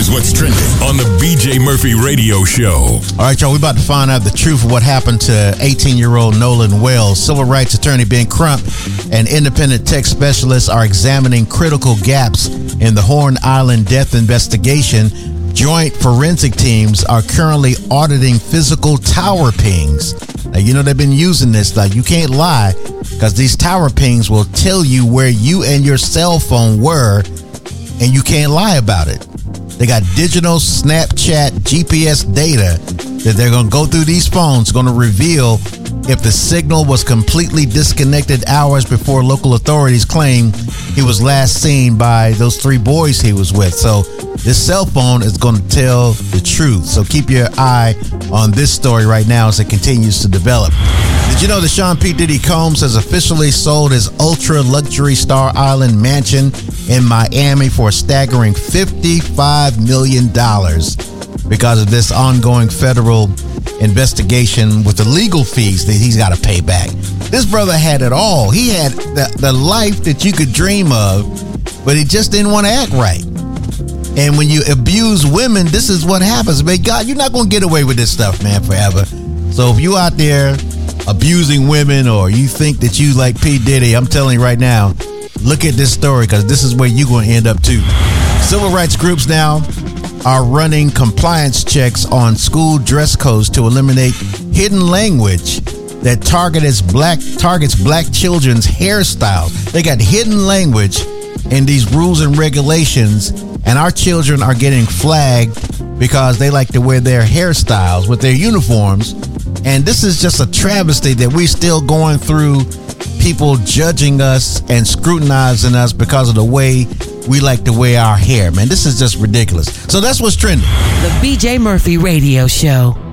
Here's what's trending on the BJ Murphy Radio Show. All right, y'all, we're about to find out the truth of what happened to 18-year-old Nolan Wells. Civil rights attorney Ben Crump and independent tech specialists are examining critical gaps in the Horn Island death investigation. Joint forensic teams are currently auditing physical tower pings. Now, you know they've been using this, like you can't lie, because these tower pings will tell you where you and your cell phone were, and you can't lie about it. They got digital Snapchat GPS data that they're going to go through these phones, going to reveal if the signal was completely disconnected hours before local authorities claim he was last seen by those three boys he was with. So this cell phone is going to tell the truth. So keep your eye on this story right now as it continues to develop. Did you know that Sean P. Diddy Combs has officially sold his ultra-luxury Star Island mansion in Miami for a staggering $55 million because of this ongoing federal investigation with the legal fees that he's got to pay back? This brother had it all. He had the life that you could dream of, but he just didn't want to act right. And when you abuse women, this is what happens. Man, God, you're not going to get away with this stuff, man, forever. So if you out there abusing women or you think that you like P. Diddy, I'm telling you right now, look at this story because this is where you're going to end up too. Civil rights groups now are running compliance checks on school dress codes to eliminate hidden language that targets black children's hairstyles. They got hidden language in these rules and regulations, and our children are getting flagged because they like to wear their hairstyles with their uniforms. And this is just a travesty that we're still going through people judging us and scrutinizing us because of the way we like to wear our hair, man. This is just ridiculous. So that's what's trending. The BJ Murphy Radio Show.